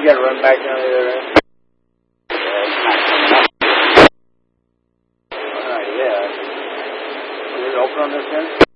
You got to run back down the other end. Alright, yeah. Is it open on this end?